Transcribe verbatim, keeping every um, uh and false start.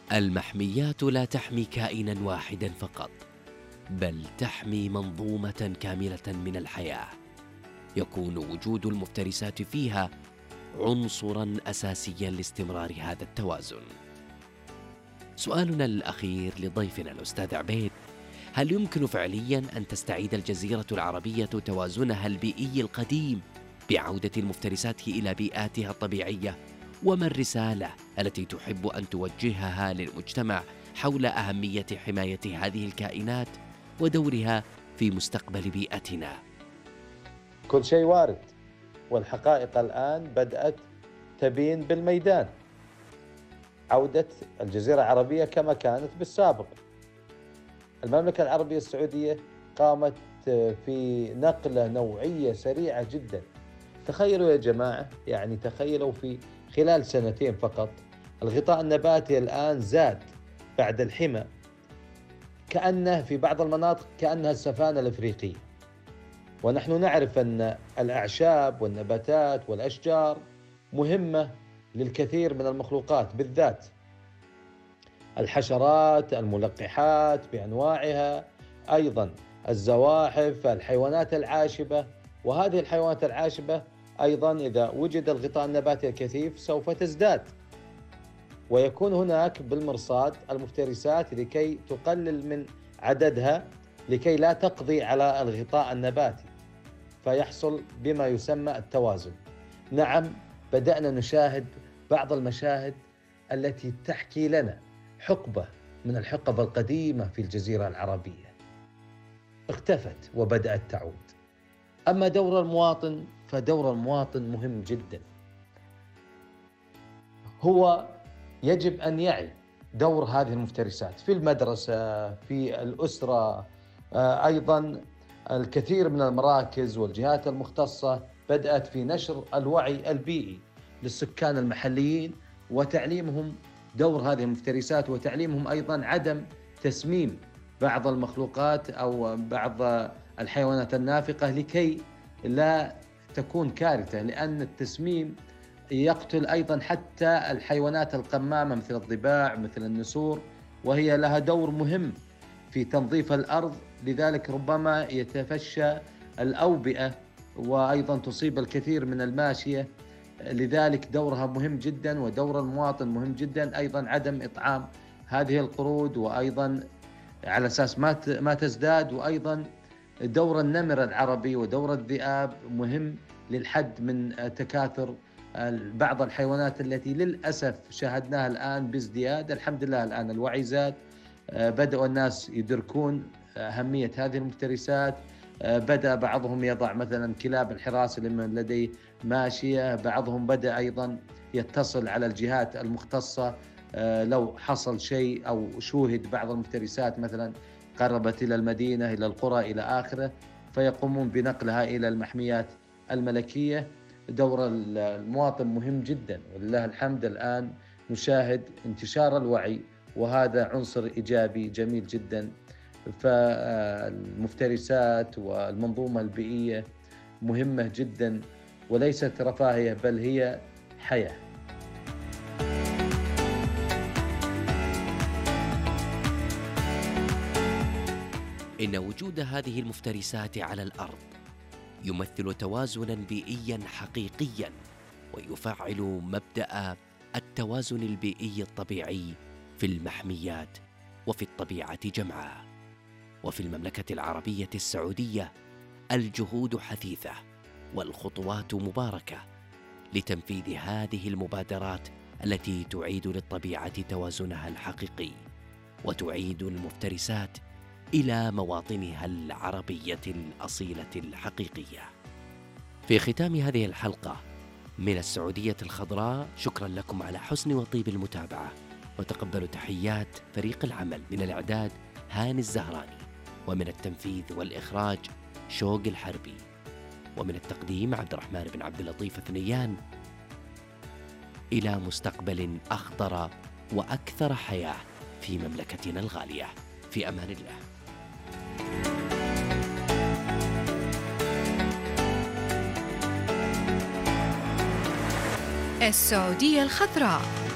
المحميات لا تحمي كائنا واحدا فقط، بل تحمي منظومة كاملة من الحياة، يكون وجود المفترسات فيها عنصرا أساسيا لاستمرار هذا التوازن. سؤالنا الأخير لضيفنا الأستاذ عبيد: هل يمكن فعليا أن تستعيد الجزيرة العربية توازنها البيئي القديم بعودة المفترسات إلى بيئاتها الطبيعية؟ وما الرسالة التي تحب أن توجهها للمجتمع حول أهمية حماية هذه الكائنات ودورها في مستقبل بيئتنا؟ كل شيء وارد، والحقائق الآن بدأت تبين بالميدان. عودة الجزيرة العربية كما كانت بالسابق. المملكة العربية السعودية قامت في نقلة نوعية سريعة جدا. تخيلوا يا جماعة، يعني تخيلوا في خلال سنتين فقط الغطاء النباتي الآن زاد بعد الحمى، كأنه في بعض المناطق كأنها السفانة الإفريقية. ونحن نعرف أن الأعشاب والنباتات والأشجار مهمة للكثير من المخلوقات، بالذات الحشرات، الملقحات بأنواعها، أيضا الزواحف، الحيوانات العاشبة. وهذه الحيوانات العاشبة أيضا إذا وجد الغطاء النباتي الكثيف سوف تزداد، ويكون هناك بالمرصاد المفترسات لكي تقلل من عددها لكي لا تقضي على الغطاء النباتي، فيحصل بما يسمى التوازن. نعم، بدأنا نشاهد بعض المشاهد التي تحكي لنا حقبة من الحقب القديمة في الجزيرة العربية اختفت وبدأت تعود. أما دور المواطن فدور المواطن مهم جدا. هو يجب أن يعي دور هذه المفترسات في المدرسة، في الأسرة، أيضا الكثير من المراكز والجهات المختصة بدأت في نشر الوعي البيئي للسكان المحليين وتعليمهم دور هذه المفترسات، وتعليمهم أيضا عدم تسميم بعض المخلوقات أو بعض الحيوانات النافقة لكي لا تكون كارثة، لأن التسميم يقتل أيضا حتى الحيوانات القمامة مثل الضباع مثل النسور، وهي لها دور مهم في تنظيف الأرض، لذلك ربما يتفشى الأوبئة وأيضا تصيب الكثير من الماشية. لذلك دورها مهم جدا، ودور المواطن مهم جدا. أيضا عدم إطعام هذه القرود وأيضا على أساس ما ما تزداد. وأيضا دور النمر العربي ودور الذئاب مهم للحد من تكاثر بعض الحيوانات التي للأسف شاهدناها الآن بازدياد. الحمد لله الآن الوعي زاد، بدأوا الناس يدركون أهمية هذه المفترسات. بدأ بعضهم يضع مثلا كلاب الحراسة لمن لديه ماشية، بعضهم بدأ أيضا يتصل على الجهات المختصة لو حصل شيء أو شوهد بعض المفترسات مثلا قربت إلى المدينة إلى القرى إلى آخره، فيقومون بنقلها إلى المحميات الملكية. دور المواطن مهم جدا، ولله الحمد الآن نشاهد انتشار الوعي، وهذا عنصر إيجابي جميل جدا. فالمفترسات والمنظومة البيئية مهمة جدا، وليست رفاهية بل هي حياة. إن وجود هذه المفترسات على الأرض يمثل توازناً بيئياً حقيقياً، ويفعل مبدأ التوازن البيئي الطبيعي في المحميات وفي الطبيعة جمعاء. وفي المملكة العربية السعودية الجهود حثيثة والخطوات مباركة لتنفيذ هذه المبادرات التي تعيد للطبيعة توازنها الحقيقي، وتعيد المفترسات إلى مواطنها العربية الأصيلة الحقيقية. في ختام هذه الحلقة من السعودية الخضراء، شكرا لكم على حسن وطيب المتابعة، وتقبلوا تحيات فريق العمل. من الإعداد هاني الزهراني، ومن التنفيذ والإخراج شوق الحربي، ومن التقديم عبد الرحمن بن عبد اللطيف ثنيان. إلى مستقبل أخضر وأكثر حياة في مملكتنا الغالية. في أمان الله. السعودية الخضراء.